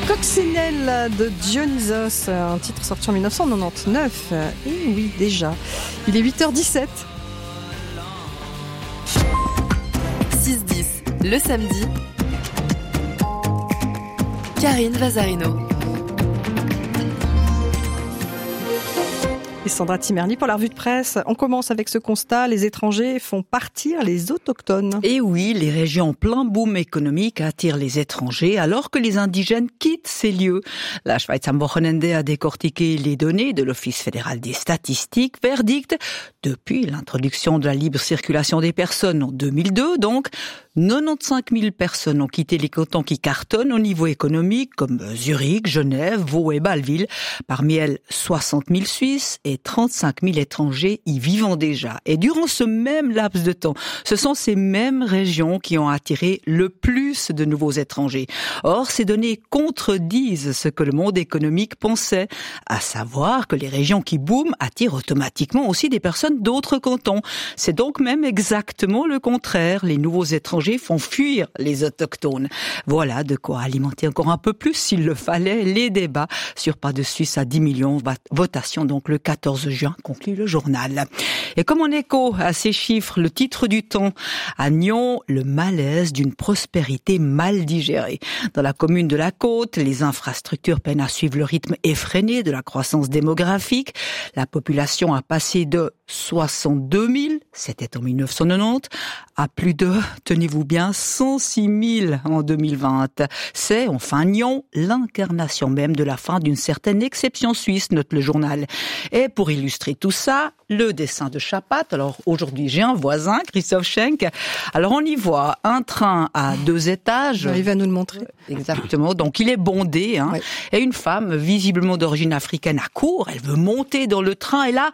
Coccinelle de Dionysos, un titre sorti en 1999. Et oui, déjà. Il est 8h17. 6-10, le samedi. Karine Vazarino. Et Sandra Timerly pour la revue de presse. On commence avec ce constat, les étrangers font partir les autochtones. Et oui, les régions en plein boom économique attirent les étrangers alors que les indigènes quittent ces lieux. La Schweiz am Wochenende a décortiqué les données de l'Office fédéral des statistiques. Verdict, depuis l'introduction de la libre circulation des personnes en 2002, donc, 95 000 personnes ont quitté les cantons qui cartonnent au niveau économique, comme Zurich, Genève, Vaud et Bâle-Ville. Parmi elles, 60 000 Suisses et 35 000 étrangers y vivant déjà. Et durant ce même laps de temps, ce sont ces mêmes régions qui ont attiré le plus de nouveaux étrangers. Or, ces données contredisent ce que le monde économique pensait, à savoir que les régions qui booment attirent automatiquement aussi des personnes d'autres cantons. C'est donc même exactement le contraire. Les nouveaux étrangers font fuir les autochtones. Voilà de quoi alimenter encore un peu plus, s'il le fallait, les débats sur pas de Suisse à 10 millions. Votation donc le 14 juin, conclut le journal. Et comme en écho à ces chiffres, le titre du temps, à Nyon, le malaise d'une prospérité mal digérée. Dans la commune de la Côte, les infrastructures peinent à suivre le rythme effréné de la croissance démographique. La population a passé de 62 000, c'était en 1990, à plus de, tenez-vous bien, 106 000 en 2020. C'est, enfin Nyon, l'incarnation même de la fin d'une certaine exception suisse, note le journal. Et pour illustrer tout ça, le dessin de Chapat. Alors aujourd'hui, j'ai un voisin, Christophe Schenk. Alors on y voit un train à 2 étages. Il va nous le montrer. Exactement. Donc il est bondé. Oui. Et une femme, visiblement d'origine africaine, accourt. Elle veut monter dans le train. Et là,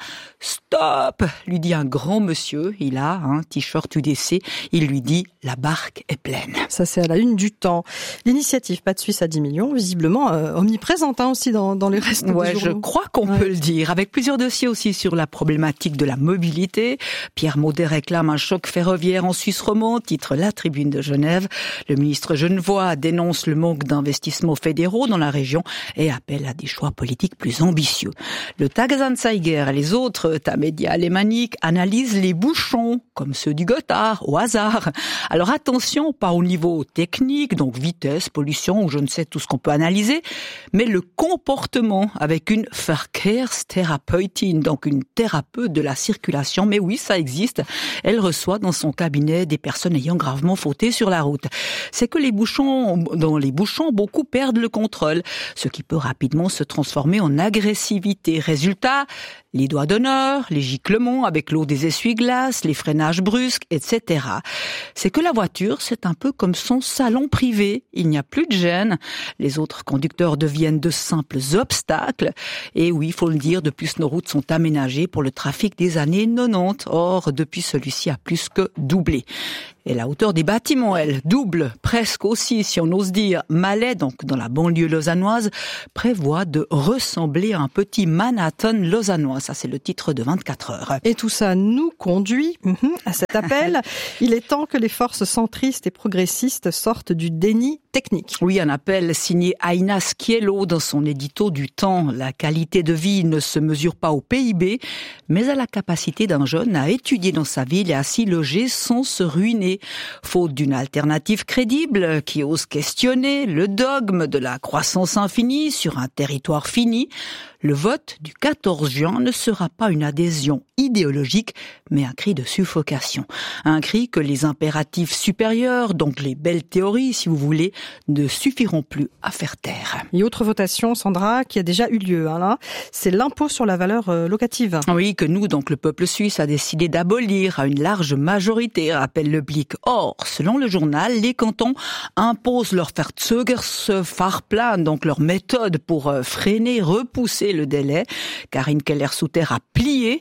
stop, lui dit un grand monsieur. Il a un t-shirt UDC. Il lui dit, la barque est pleine. Ça, c'est à la une du temps. L'initiative Pas de Suisse à 10 millions, visiblement omniprésente aussi dans les restes des journaux. Je crois qu'on peut le dire. Avec plusieurs dossiers aussi sur la problématique de la mobilité. Pierre Maudet réclame un choc ferroviaire en Suisse romande, titre La Tribune de Genève. Le ministre genevois dénonce le manque d'investissements fédéraux dans la région et appelle à des choix politiques plus ambitieux. Le Tagesanzeiger et les autres médias alémaniques analysent les bouchons, comme ceux du Gothard, au hasard. Alors attention, pas au niveau technique, donc vitesse, pollution ou je ne sais tout ce qu'on peut analyser, mais le comportement avec une Verkehrstherapeutin, donc une thérapeute de la circulation. Mais oui, ça existe. Elle reçoit dans son cabinet des personnes ayant gravement fauté sur la route. C'est que dans les bouchons, beaucoup perdent le contrôle, ce qui peut rapidement se transformer en agressivité. Résultat, les doigts d'honneur, les giclements avec l'eau des essuie-glaces, les freinages brusques, etc. C'est que la voiture, c'est un peu comme son salon privé. Il n'y a plus de gêne. Les autres conducteurs deviennent de simples obstacles. Et oui, il faut le dire, de plus nos routes sont aménagées pour le trafic des années 90. Or, depuis celui-ci a plus que doublé. Et la hauteur des bâtiments, elle, double, presque aussi, si on ose dire. Malais, donc dans la banlieue lausannoise, prévoit de ressembler à un petit Manhattan lausannois. Ça, c'est le titre de 24 heures. Et tout ça nous conduit à cet appel. Il est temps que les forces centristes et progressistes sortent du déni technique. Oui, un appel signé Aina Schiello dans son édito du Temps. La qualité de vie ne se mesure pas au PIB, mais à la capacité d'un jeune à étudier dans sa ville et à s'y loger sans se ruiner. Faute d'une alternative crédible qui ose questionner le dogme de la croissance infinie sur un territoire fini, le vote du 14 juin ne sera pas une adhésion idéologique, mais un cri de suffocation. Un cri que les impératifs supérieurs, donc les belles théories, si vous voulez, ne suffiront plus à faire taire. Et autre votation, Sandra, qui a déjà eu lieu, là, c'est l'impôt sur la valeur locative. Oui, que nous, donc le peuple suisse, a décidé d'abolir à une large majorité, rappelle le Blick. Or, selon le journal, les cantons imposent leur Verzögerungsfahrplan, donc leur méthode pour freiner, repousser le délai. Karine Keller-Souter a plié et ses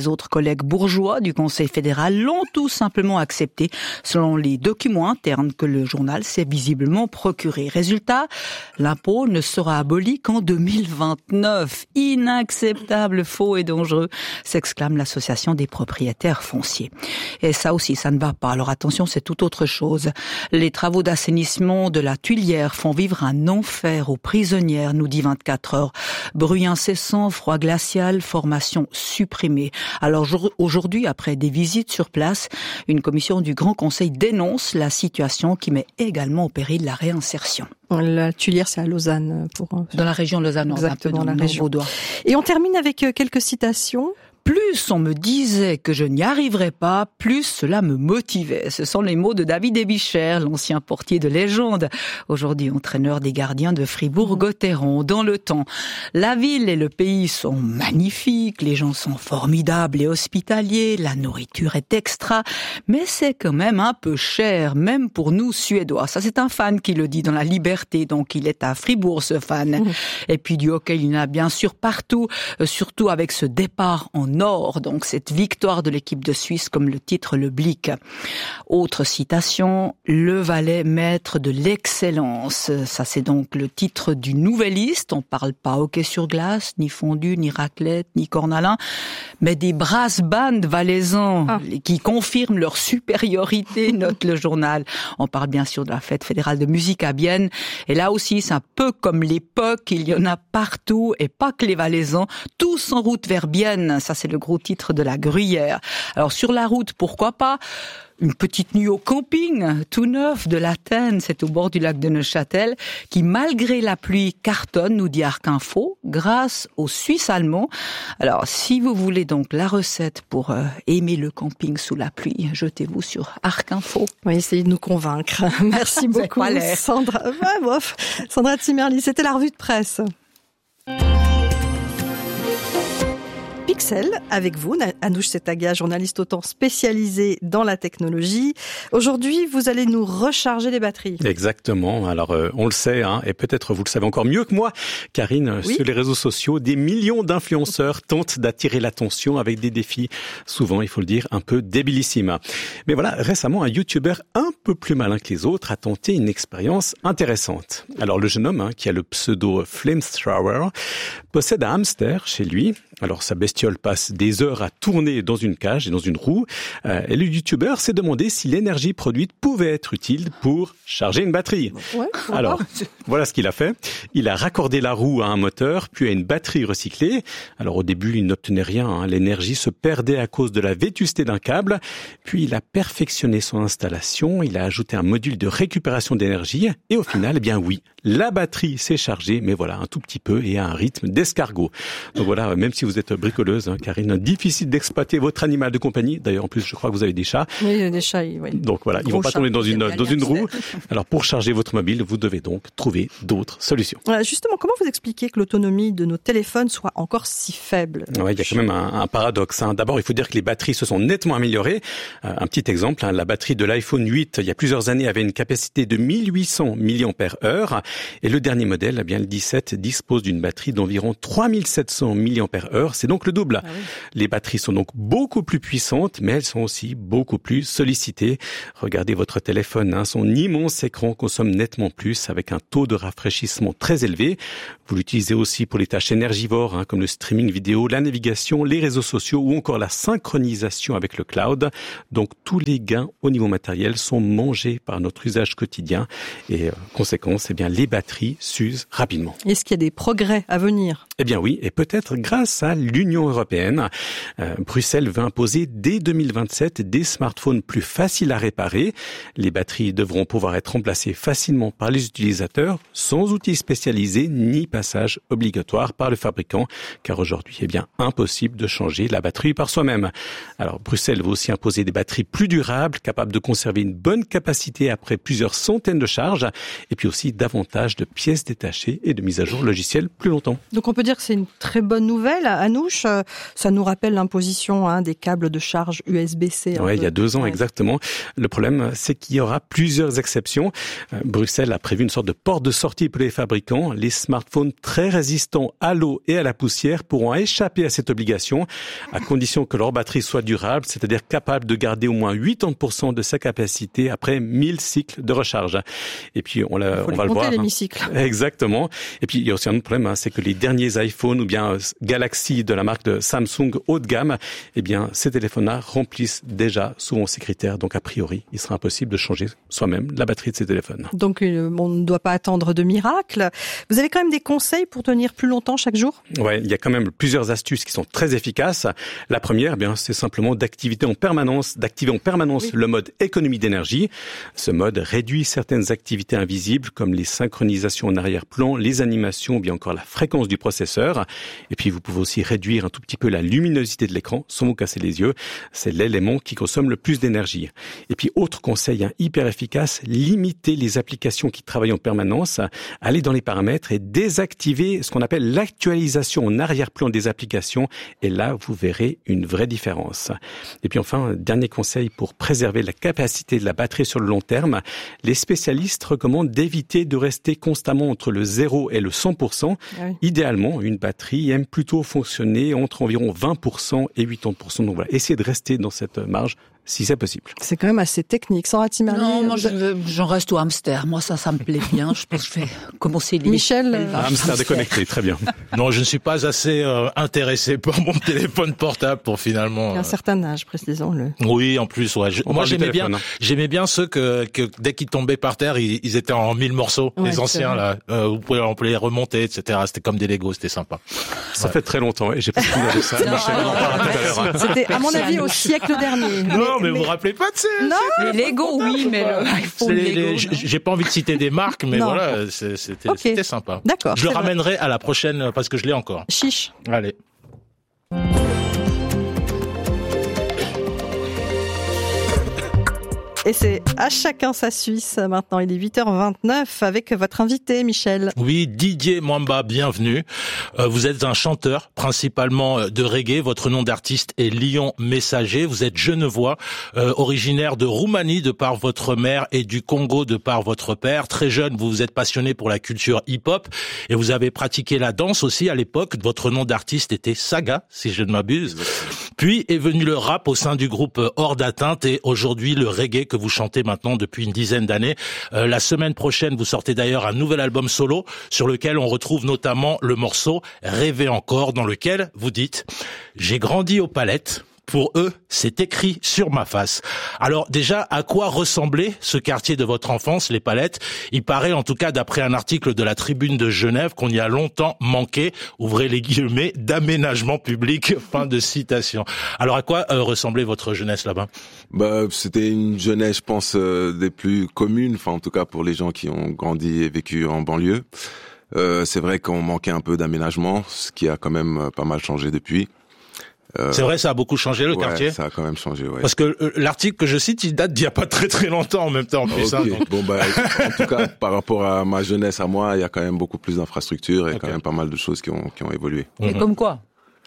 autres collègues bourgeois du Conseil fédéral l'ont tout simplement accepté selon les documents internes que le journal s'est visiblement procuré. Résultat, l'impôt ne sera aboli qu'en 2029. Inacceptable, faux et dangereux, s'exclame l'association des propriétaires fonciers. Et ça aussi, ça ne va pas. Alors attention, c'est tout autre chose. Les travaux d'assainissement de la Tuilière font vivre un enfer aux prisonnières, nous dit 24 heures. Bruit incessant, froid glacial, formation supprimée. Alors aujourd'hui, après des visites sur place, une commission du Grand Conseil dénonce la situation qui met également au péril la réinsertion. La Tuilière, c'est à Lausanne. Dans la région lausannoise, exactement, un peu dans la région vaudois. Et on termine avec quelques citations. Plus on me disait que je n'y arriverais pas, plus cela me motivait. Ce sont les mots de David Ebicher, l'ancien portier de légende, aujourd'hui entraîneur des gardiens de Fribourg-Gotteron. Dans le temps, la ville et le pays sont magnifiques, les gens sont formidables et hospitaliers, la nourriture est extra, mais c'est quand même un peu cher, même pour nous Suédois. Ça, c'est un fan qui le dit dans La Liberté, donc il est à Fribourg, ce fan. Et puis du hockey, il y en a bien sûr partout, surtout avec ce départ en Nord, donc cette victoire de l'équipe de Suisse, comme le titre le Blick. Autre citation, le Valais maître de l'excellence. Ça, c'est donc le titre du Nouvelliste. On parle pas hockey sur glace, ni fondue, ni raclette, ni cornalin, mais des brass bands valaisans qui confirment leur supériorité, note le journal. On parle bien sûr de la fête fédérale de musique à Bienne. Et là aussi, c'est un peu comme l'époque, il y en a partout, et pas que les valaisans, tous en route vers Bienne. Ça, c'est le gros titre de la Gruyère. Alors, sur la route, pourquoi pas une petite nuit au camping, tout neuf, de l'Athènes, c'est au bord du lac de Neuchâtel, qui, malgré la pluie, cartonne, nous dit Arc Info, grâce aux Suisses allemands. Alors, si vous voulez donc la recette pour aimer le camping sous la pluie, jetez-vous sur Arc Info. Oui, essayez de nous convaincre. Merci beaucoup, Sandra. Sandra Zimmerli, c'était la revue de presse. Pixel, avec vous, Anouche Setaga, journaliste autant spécialisée dans la technologie. Aujourd'hui, vous allez nous recharger les batteries. Exactement. Alors, on le sait, et peut-être vous le savez encore mieux que moi, Karine, oui. Sur les réseaux sociaux, des millions d'influenceurs tentent d'attirer l'attention avec des défis, souvent, il faut le dire, un peu débilissimes. Mais voilà, récemment, un YouTuber un peu plus malin que les autres a tenté une expérience intéressante. Alors, le jeune homme, qui a le pseudo Flamethrower, possède un hamster chez lui. Alors, sa bestiole passe des heures à tourner dans une cage et dans une roue. Et le youtubeur s'est demandé si l'énergie produite pouvait être utile pour charger une batterie. Ouais, alors, voilà ce qu'il a fait. Il a raccordé la roue à un moteur, puis à une batterie recyclée. Alors, au début, il n'obtenait rien. L'énergie se perdait à cause de la vétusté d'un câble. Puis, il a perfectionné son installation. Il a ajouté un module de récupération d'énergie. Et au final, eh bien oui, la batterie s'est chargée, mais voilà, un tout petit peu et à un rythme d'escargot. Donc voilà, même si vous êtes bricoleuse, Karine, difficile d'exploiter votre animal de compagnie. D'ailleurs, en plus, je crois que vous avez des chats. Oui, des chats, oui. Donc voilà, ils vont pas tomber dans une roue. Alors, pour charger votre mobile, vous devez donc trouver d'autres solutions. Justement, comment vous expliquez que l'autonomie de nos téléphones soit encore si faible? Ouais, il y a quand même un paradoxe. D'abord, il faut dire que les batteries se sont nettement améliorées. Un petit exemple, la batterie de l'iPhone 8, il y a plusieurs années, avait une capacité de 1800 mAh. Et le dernier modèle, eh bien, le 17, dispose d'une batterie d'environ 3700 mAh. C'est donc le double. Ah oui. Les batteries sont donc beaucoup plus puissantes, mais elles sont aussi beaucoup plus sollicitées. Regardez votre téléphone, son immense écran consomme nettement plus, avec un taux de rafraîchissement très élevé. Vous l'utilisez aussi pour les tâches énergivores, comme le streaming vidéo, la navigation, les réseaux sociaux ou encore la synchronisation avec le cloud. Donc tous les gains au niveau matériel sont mangés par notre usage quotidien et conséquence, eh bien les batteries s'usent rapidement. Est-ce qu'il y a des progrès à venir? Eh bien oui, et peut-être grâce à l'Union européenne. Bruxelles veut imposer dès 2027 des smartphones plus faciles à réparer. Les batteries devront pouvoir être remplacées facilement par les utilisateurs sans outils spécialisés ni passage obligatoire par le fabricant, car aujourd'hui, eh bien, impossible de changer la batterie par soi-même. Alors, Bruxelles veut aussi imposer des batteries plus durables, capables de conserver une bonne capacité après plusieurs centaines de charges, et puis aussi davantage de pièces détachées et de mise à jour logicielle plus longtemps. Donc on peut dire dire que c'est une très bonne nouvelle, Anouche. Ça nous rappelle l'imposition des câbles de charge USB-C. Oui, il y a 2 ans exactement. Le problème, c'est qu'il y aura plusieurs exceptions. Bruxelles a prévu une sorte de porte de sortie pour les fabricants. Les smartphones très résistants à l'eau et à la poussière pourront échapper à cette obligation, à condition que leur batterie soit durable, c'est-à-dire capable de garder au moins 80% de sa capacité après 1000 cycles de recharge. Et puis, on va le voir. L'hémicycle. Exactement. Et puis, il y a aussi un autre problème, c'est que les derniers iPhones ou bien Galaxy de la marque de Samsung haut de gamme, eh bien, ces téléphones-là remplissent déjà souvent ces critères. Donc, a priori, il sera impossible de changer soi-même la batterie de ces téléphones. Donc, on ne doit pas attendre de miracle. Vous avez quand même des conseils pour tenir plus longtemps chaque jour? Ouais, il y a quand même plusieurs astuces qui sont très efficaces. La première, c'est simplement d'activer en permanence le mode économie d'énergie. Ce mode réduit certaines activités invisibles comme les synchronisations en arrière-plan, les animations ou bien encore la fréquence du processeur. Et puis vous pouvez aussi réduire un tout petit peu la luminosité de l'écran sans vous casser les yeux. C'est l'élément qui consomme le plus d'énergie. Et puis autre conseil hyper efficace, limiter les applications qui travaillent en permanence, aller dans les paramètres et désactiver ce qu'on appelle l'actualisation en arrière-plan des applications. Et là, vous verrez une vraie différence. Et puis enfin, dernier conseil pour préserver la capacité de la batterie sur le long terme, les spécialistes recommandent d'éviter de rester constamment entre le 0 et le 100%. Oui. Idéalement, une batterie aime plutôt fonctionner entre environ 20% et 80%. Donc voilà, essayez de rester dans cette marge si c'est possible. C'est quand même assez technique. Sans Ratimarly. Non, moi j'en reste au hamster. Moi ça me plaît bien. Je pense que je vais commencer les... Michel, hamster déconnecté, très bien. Non, je ne suis pas assez intéressé par mon téléphone portable pour finalement... Il y a un certain âge, précisons-le. Oui, en plus, ouais. Moi j'aimais bien ceux que dès qu'ils tombaient par terre, ils étaient en 1000 morceaux. Ouais, les anciens là, vous pouvez les remonter, etc. C'était comme des Legos, c'était sympa. Ça fait très longtemps et j'ai pas fini de ça. Michel en parle tout à l'heure. C'était à mon avis au siècle dernier. Non, mais vous vous rappelez pas de ces... Non, les Lego, oui, mais l'iPhone Lego... J'ai pas envie de citer des marques, mais voilà, c'était sympa. D'accord. Je le ramènerai à la prochaine parce que je l'ai encore. Chiche. Allez. Et c'est à chacun sa Suisse maintenant. Il est 8h29 avec votre invité, Michel. Oui, Didier Mwamba, bienvenue. Vous êtes un chanteur, principalement de reggae. Votre nom d'artiste est Lion Messager. Vous êtes genevois, originaire de Roumanie de par votre mère et du Congo de par votre père. Très jeune, vous vous êtes passionné pour la culture hip-hop et vous avez pratiqué la danse aussi à l'époque. Votre nom d'artiste était Saga, si je ne m'abuse. Puis est venu le rap au sein du groupe Hors d'Atteinte et aujourd'hui le reggae que vous chantez maintenant depuis une dizaine d'années. La semaine prochaine, vous sortez d'ailleurs un nouvel album solo sur lequel on retrouve notamment le morceau Rêver encore, dans lequel vous dites « J'ai grandi aux palettes ». Pour eux, c'est écrit sur ma face. Alors déjà, à quoi ressemblait ce quartier de votre enfance, les Palettes? Il paraît, en tout cas, d'après un article de la Tribune de Genève, qu'on y a longtemps manqué, ouvrez les guillemets, d'aménagement public, fin de citation. Alors à quoi ressemblait votre jeunesse là-bas? C'était une jeunesse, je pense, des plus communes, enfin en tout cas pour les gens qui ont grandi et vécu en banlieue. C'est vrai qu'on manquait un peu d'aménagement, ce qui a quand même pas mal changé depuis. C'est vrai, ça a beaucoup changé le quartier. Ça a quand même changé, ouais. Parce que l'article que je cite, il date d'il y a pas très très longtemps en même temps en plus. Okay. Donc... Bon en tout cas, par rapport à ma jeunesse à moi, il y a quand même beaucoup plus d'infrastructures et quand même pas mal de choses qui ont évolué. Et comme quoi?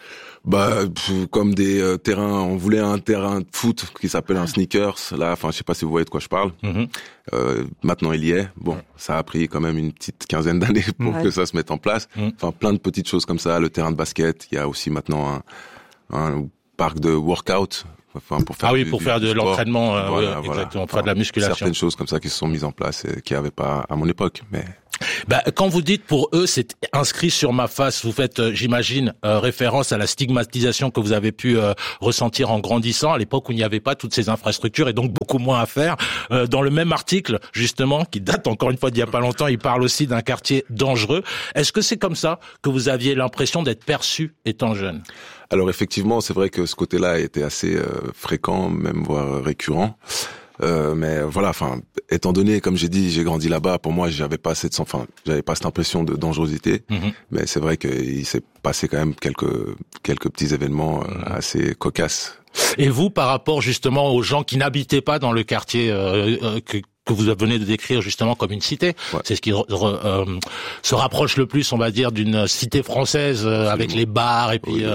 Comme des terrains, on voulait un terrain de foot qui s'appelle un sneakers. Là, enfin, je sais pas si vous voyez de quoi je parle. Maintenant, il y est. Bon, ça a pris quand même une petite quinzaine d'années pour que ça se mette en place. Enfin, plein de petites choses comme ça. Le terrain de basket. Il y a aussi maintenant un parc de workout. Enfin, pour faire pour faire de l'entraînement, exactement, faire de la musculation. Certaines choses comme ça qui se sont mises en place et qui n'avaient pas à mon époque, mais... Quand vous dites pour eux, c'est inscrit sur ma face, vous faites, j'imagine, référence à la stigmatisation que vous avez pu ressentir en grandissant à l'époque où il n'y avait pas toutes ces infrastructures et donc beaucoup moins à faire. Dans le même article, justement, qui date encore une fois d'il y a pas longtemps, il parle aussi d'un quartier dangereux. Est-ce que c'est comme ça que vous aviez l'impression d'être perçu étant jeune? Alors effectivement, c'est vrai que ce côté-là était assez fréquent, même voire récurrent. Mais voilà, enfin, étant donné, comme j'ai dit, j'ai grandi là-bas, pour moi, j'avais pas cette impression de dangerosité. Mais c'est vrai qu'il s'est passé quand même quelques petits événements assez cocasses. Et vous, par rapport justement aux gens qui n'habitaient pas dans le quartier que vous venez de décrire justement comme une cité. Ouais. C'est ce qui se rapproche le plus, on va dire, d'une cité française avec les bars et puis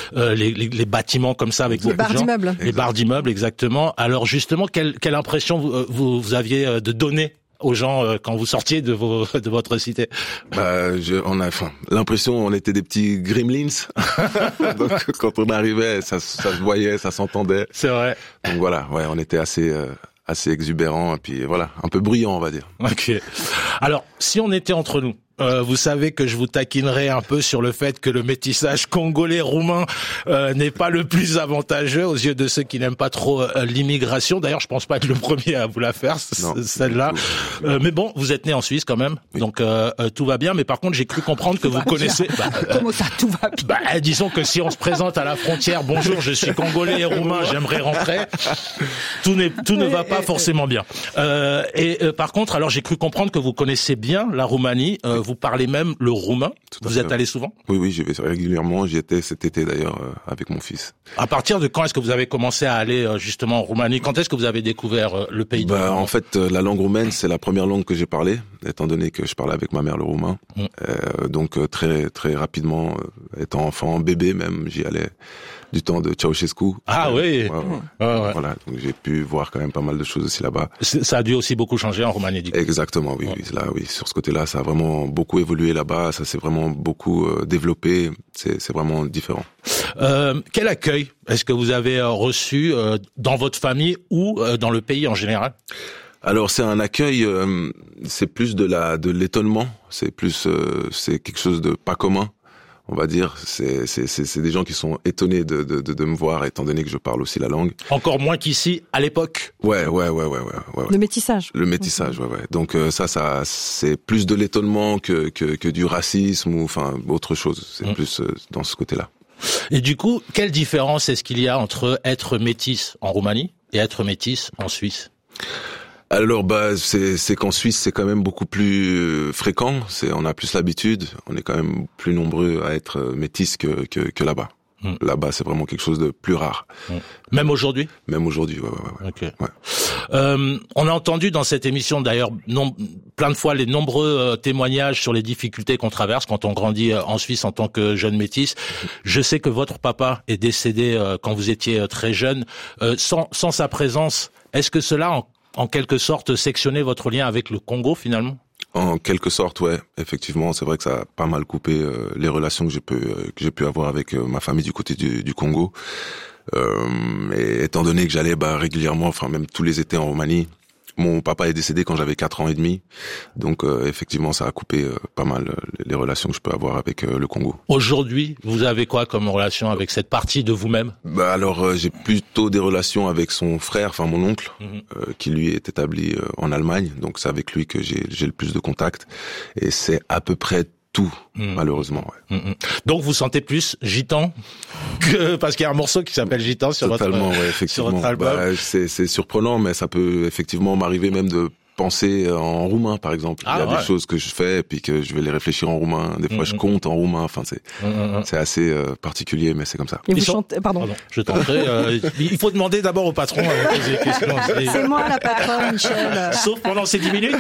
les bâtiments comme ça avec beaucoup de gens. Les bars d'immeubles. Les bars d'immeubles, exactement. Alors justement, quelle impression vous aviez de donner aux gens quand vous sortiez de votre cité? L'impression on était des petits gremlins. Donc quand on arrivait, ça se voyait, ça s'entendait. C'est vrai. Donc voilà, ouais, on était assez exubérant et puis voilà, un peu bruyant, on va dire. Ok. Alors, si on était entre nous, vous savez que je vous taquinerai un peu sur le fait que le métissage congolais-roumain n'est pas le plus avantageux aux yeux de ceux qui n'aiment pas trop l'immigration. D'ailleurs, je pense pas être le premier à vous la faire, celle-là. Mais bon, vous êtes né en Suisse quand même, donc tout va bien. Mais par contre, j'ai cru comprendre que vous connaissez... Comment ça, tout va bien? Disons que si on se présente à la frontière, bonjour, je suis congolais et roumain, j'aimerais rentrer, tout ne va pas forcément bien. Par contre, alors j'ai cru comprendre que vous connaissez bien la Roumanie, vous parlez même le roumain. Vous êtes allé souvent? Oui, j'y vais régulièrement. J'y étais cet été d'ailleurs avec mon fils. À partir de quand est-ce que vous avez commencé à aller justement en Roumanie? Quand est-ce que vous avez découvert le pays? En fait, la langue roumaine, c'est la première langue que j'ai parlé, étant donné que je parlais avec ma mère le roumain. Donc très très rapidement, étant enfant, bébé même, j'y allais du temps de Ceausescu. Ah oui. Ouais. Voilà, donc j'ai pu voir quand même pas mal de choses aussi là-bas. Ça a dû aussi beaucoup changer en Roumanie, du coup. Exactement, oui. Là, oui, sur ce côté-là, ça a vraiment beaucoup évolué là-bas, ça s'est vraiment beaucoup développé, c'est vraiment différent. Quel accueil est-ce que vous avez reçu dans votre famille ou dans le pays en général? Alors c'est un accueil, c'est plus de l'étonnement, c'est quelque chose de pas commun. On va dire, c'est des gens qui sont étonnés de me voir, étant donné que je parle aussi la langue. Encore moins qu'ici, à l'époque. Ouais. Le métissage. Le métissage, ouais. Donc ça, c'est plus de l'étonnement que du racisme ou enfin autre chose. C'est plus dans ce côté-là. Et du coup, quelle différence est-ce qu'il y a entre être métis en Roumanie et être métis en Suisse? Alors c'est qu'en Suisse c'est quand même beaucoup plus fréquent, on a plus l'habitude, on est quand même plus nombreux à être métis que là-bas. Là-bas c'est vraiment quelque chose de plus rare. Même aujourd'hui? Même aujourd'hui, ouais. Okay. On a entendu dans cette émission d'ailleurs plein de fois les nombreux témoignages sur les difficultés qu'on traverse quand on grandit en Suisse en tant que jeune métis. Je sais que votre papa est décédé quand vous étiez très jeune. Sans sa présence, est-ce que cela en quelque sorte sectionner votre lien avec le Congo finalement? En quelque sorte, ouais. Effectivement, c'est vrai que ça a pas mal coupé les relations que j'ai pu avoir avec ma famille du côté du Congo. Et étant donné que j'allais régulièrement, enfin même tous les étés en Roumanie. Mon papa est décédé quand j'avais 4 ans et demi, donc effectivement ça a coupé pas mal les relations que je peux avoir avec le Congo. Aujourd'hui, vous avez quoi comme relation avec cette partie de vous-même? Alors j'ai plutôt des relations avec son frère, enfin mon oncle, qui lui est établi en Allemagne, donc c'est avec lui que j'ai le plus de contacts, et c'est à peu près tout, malheureusement. Ouais. Donc vous sentez plus gitan que parce qu'il y a un morceau qui s'appelle Gitan sur votre album. C'est surprenant, mais ça peut effectivement m'arriver même de penser en roumain, par exemple. Il y a des choses que je fais et puis que je vais les réfléchir en roumain. Des fois, je compte en roumain. Enfin, c'est assez particulier, mais c'est comme ça. Et vous chantez, pardon. Je t'en prie. Il faut demander d'abord au patron avant de poser des questions. C'est moi la patronne, Michel. Sauf pendant ces 10 minutes.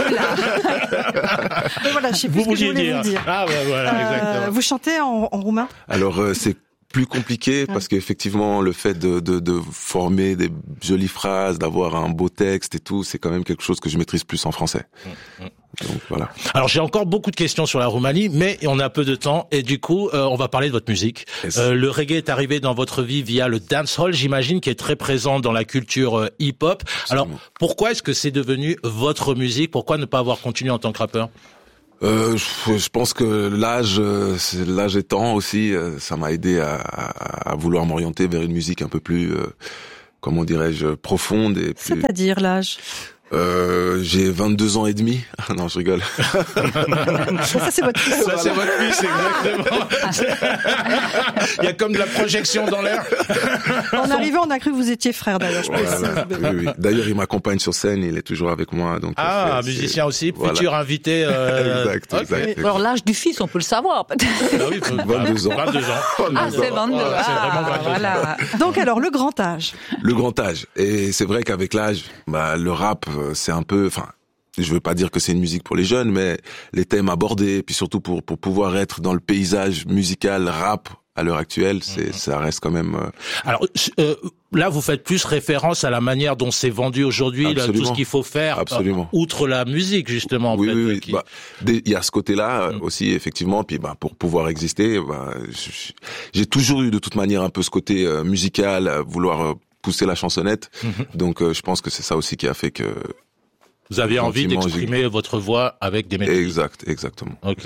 Mais voilà, je sais plus ce que je voulais vous dire. Ah ouais, voilà, exactement. Vous chantez en roumain? Alors, c'est plus compliqué parce qu'effectivement le fait de former des jolies phrases, d'avoir un beau texte et tout, c'est quand même quelque chose que je maîtrise plus en français. Donc voilà. Alors j'ai encore beaucoup de questions sur la Roumanie, mais on a peu de temps et du coup on va parler de votre musique. Yes. Le reggae est arrivé dans votre vie via le dancehall, j'imagine, qui est très présent dans la culture hip-hop. Alors pourquoi est-ce que c'est devenu votre musique? Pourquoi ne pas avoir continué en tant que rappeur? Je pense que l'âge étant aussi, ça m'a aidé à vouloir m'orienter vers une musique un peu plus, comment dirais-je, profonde et plus... C'est-à-dire l'âge? J'ai 22 ans et demi. Non, je rigole. Ça, c'est votre fils. Ça, c'est votre fils, exactement. Il y a comme de la projection dans l'air. En arrivant, on a cru que vous étiez frère, d'ailleurs, je précise. Oui. D'ailleurs, il m'accompagne sur scène, il est toujours avec moi. Donc musicien aussi, futur invité. Exact. Alors, l'âge du fils, on peut le savoir, peut-être. Ah oui, 22 ans. 22 ans. C'est 22. C'est vraiment 22 voilà. Donc alors, le grand âge. Le grand âge. Et c'est vrai qu'avec l'âge, le rap c'est un peu, enfin, je veux pas dire que c'est une musique pour les jeunes, mais les thèmes abordés, puis surtout pour pouvoir être dans le paysage musical rap à l'heure actuelle, ça reste quand même. Alors là, vous faites plus référence à la manière dont c'est vendu aujourd'hui, là, tout ce qu'il faut faire, outre la musique justement. Oui, en fait, oui, oui. Il y a ce côté-là aussi, effectivement. Puis pour pouvoir exister, j'ai toujours eu de toute manière un peu ce côté musical, vouloir pousser la chansonnette. Donc je pense que c'est ça aussi qui a fait que. Vous aviez envie d'exprimer votre voix avec des mélodies. Exactement. Ok.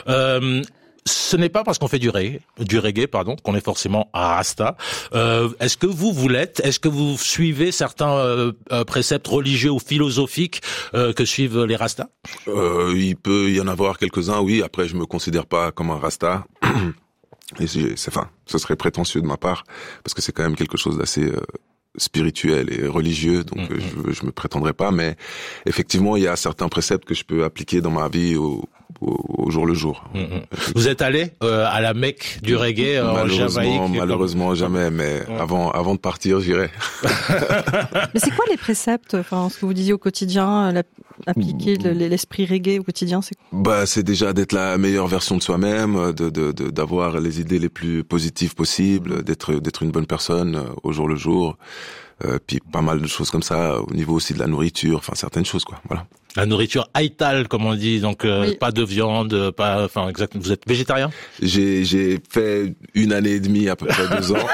Ce n'est pas parce qu'on fait du reggae, qu'on est forcément à Rasta. Est-ce que vous l'êtes? Est-ce que vous suivez certains préceptes religieux ou philosophiques que suivent les Rastas? Il peut y en avoir quelques-uns, oui. Après, je me considère pas comme un Rasta. Et ce serait prétentieux de ma part, parce que c'est quand même quelque chose d'assez spirituel et religieux, donc je me prétendrai pas, mais effectivement, il y a certains préceptes que je peux appliquer dans ma vie au jour le jour. Vous êtes allé à la Mecque du reggae en Jamaïque? Malheureusement jamais, mais avant de partir, j'irai. Mais c'est quoi les préceptes, enfin, ce que vous disiez au quotidien, appliquer l'esprit reggae au quotidien, c'est quoi? C'est déjà d'être la meilleure version de soi-même, d'avoir les idées les plus positives possibles, d'être une bonne personne au jour le jour. Puis pas mal de choses comme ça, au niveau aussi de la nourriture, enfin certaines choses, quoi. Voilà. La nourriture haïtale, comme on dit, donc pas de viande, exactement. Vous êtes végétarien? J'ai fait 1 année et demie, à peu près 2 ans.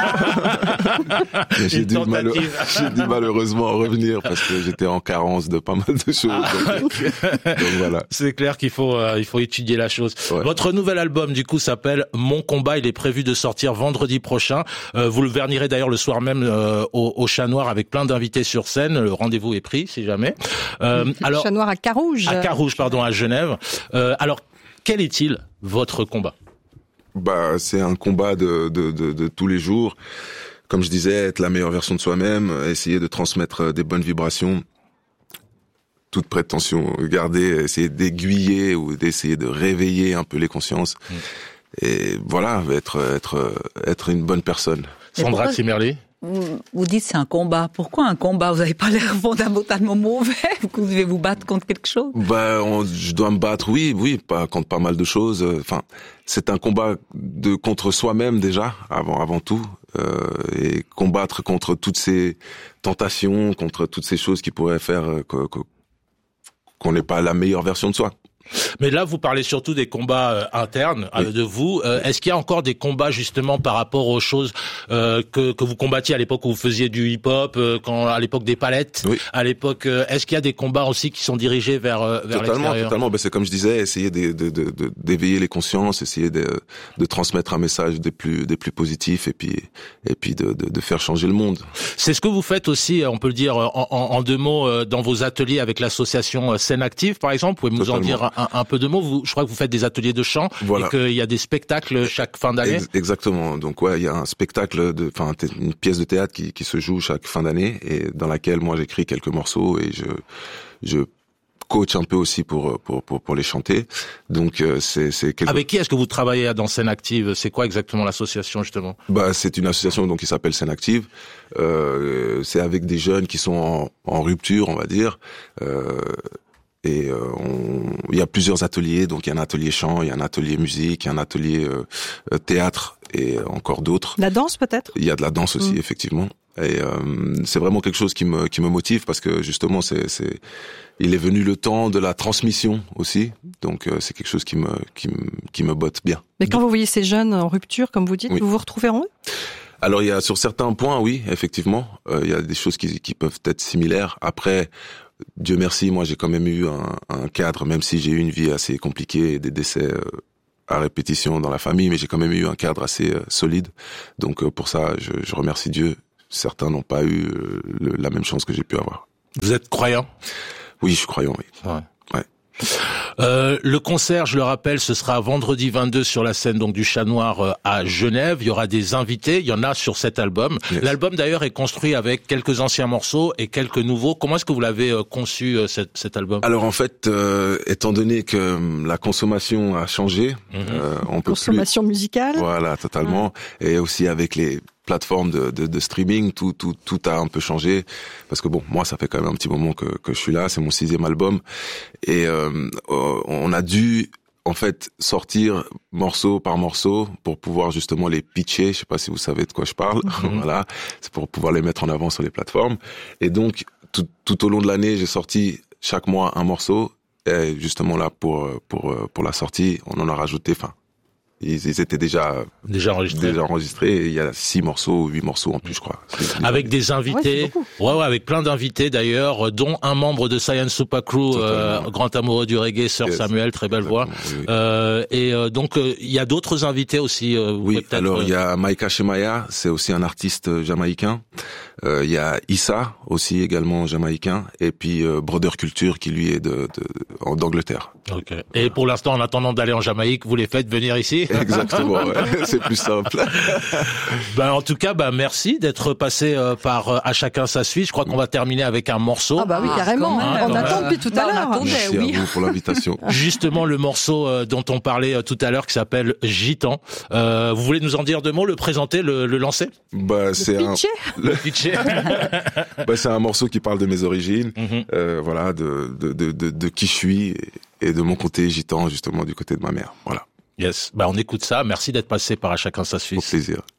J'ai dû malheureusement revenir parce que j'étais en carence de pas mal de choses. Donc voilà. C'est clair qu'il faut étudier la chose. Ouais. Votre nouvel album, du coup, s'appelle Mon Combat. Il est prévu de sortir vendredi prochain. Vous le vernirez d'ailleurs le soir même au Chat Noir avec plein d'invités sur scène. Le rendez-vous est pris, si jamais. Alors. Chat Noir à Carouge. À Carouge, à Genève. Alors, quel est-il, votre combat? C'est un combat de tous les jours. Comme je disais, être la meilleure version de soi-même, essayer de transmettre des bonnes vibrations, toute prétention gardée, essayer d'aiguiller ou d'essayer de réveiller un peu les consciences. Et voilà, être une bonne personne. Sandra Tsimerli? Vous dites c'est un combat. Pourquoi un combat? Vous n'avez pas l'air fondamentalement mauvais. Vous devez vous battre contre quelque chose. Je dois me battre, oui, pas contre pas mal de choses. Enfin, c'est un combat contre soi-même déjà, avant tout, et combattre contre toutes ces tentations, contre toutes ces choses qui pourraient faire qu'on n'est pas la meilleure version de soi. Mais là, vous parlez surtout des combats internes de vous. Est-ce qu'il y a encore des combats justement par rapport aux choses que vous combattiez à l'époque où vous faisiez du hip-hop, à l'époque des palettes, à l'époque, est-ce qu'il y a des combats aussi qui sont dirigés vers l'extérieur? Totalement. C'est comme je disais, essayer d'éveiller les consciences, essayer de transmettre un message des plus positifs et puis de faire changer le monde. C'est ce que vous faites aussi, on peut le dire en 2 mots, dans vos ateliers avec l'association Scène Active, par exemple. Pouvez-vous nous en dire un peu de mots? Je crois que vous faites des ateliers de chant et qu'il y a des spectacles chaque fin d'année. Exactement. Donc il y a un spectacle une pièce de théâtre qui se joue chaque fin d'année et dans laquelle moi j'écris quelques morceaux et je coach un peu aussi pour les chanter. Donc c'est quelque... Avec qui est-ce que vous travaillez dans Scène Active? C'est quoi exactement l'association justement? C'est une association qui s'appelle Scène Active. C'est avec des jeunes qui sont en rupture, on va dire. Et il y a plusieurs ateliers, donc il y a un atelier chant, il y a un atelier musique, il y a un atelier théâtre et encore d'autres. La danse peut-être? Il y a de la danse aussi, effectivement. Et c'est vraiment quelque chose qui me motive parce que justement il est venu le temps de la transmission aussi, donc c'est quelque chose qui me botte bien. Mais quand vous voyez ces jeunes en rupture, comme vous dites, vous vous retrouvez en eux? Alors il y a sur certains points, oui, effectivement, il y a des choses qui peuvent être similaires. Après, Dieu merci, moi j'ai quand même eu un cadre, même si j'ai eu une vie assez compliquée et des décès à répétition dans la famille, mais j'ai quand même eu un cadre assez solide. Donc pour ça, je remercie Dieu. Certains n'ont pas eu la même chance que j'ai pu avoir. Vous êtes croyant? Oui, je suis croyant, oui. Ouais. Le concert, je le rappelle, ce sera vendredi 22 sur la scène donc du Chat Noir à Genève. Il y aura des invités, il y en a sur cet album. Yes. L'album d'ailleurs est construit avec quelques anciens morceaux et quelques nouveaux. Comment est-ce que vous l'avez conçu cet album? Alors en fait, étant donné que la consommation a changé, on peut consommation musicale. Voilà, totalement. Et aussi avec plateformes de streaming, tout a un peu changé parce que bon, moi ça fait quand même un petit moment que je suis là, c'est mon 6e album et on a dû en fait sortir morceau par morceau pour pouvoir justement les pitcher, je sais pas si vous savez de quoi je parle. Voilà, c'est pour pouvoir les mettre en avant sur les plateformes et donc tout au long de l'année, j'ai sorti chaque mois un morceau et justement là pour la sortie, on en a rajouté ils étaient déjà enregistrés et il y a 6 morceaux ou 8 morceaux en plus, je crois. Avec des invités. Ouais, avec plein d'invités d'ailleurs, dont un membre de Science Super Crew, grand amoureux du reggae, Sir Samuel, très belle voix. Oui. Donc il y a d'autres invités aussi. Oui, alors il y a Maïka Shemaya, c'est aussi un artiste jamaïcain. Il y a Issa, aussi également jamaïcain, et puis Brother Culture qui lui est d'Angleterre. Ok. Et pour l'instant, en attendant d'aller en Jamaïque, vous les faites venir ici? Exactement, ouais. C'est plus simple. En tout cas, merci d'être passé par À chacun sa suite. Je crois qu'on va terminer avec un morceau. Ah bah oui, carrément. On attend depuis tout à l'heure. Merci à vous pour l'invitation. Justement, le morceau dont on parlait tout à l'heure qui s'appelle Gitan. Vous voulez nous en dire 2 mots, le présenter, le lancer? Le pitcher. C'est un morceau qui parle de mes origines, voilà, de qui je suis et de mon côté gitan, justement, du côté de ma mère. Voilà. Yes. On écoute ça. Merci d'être passé par À chacun sa suite. Au plaisir.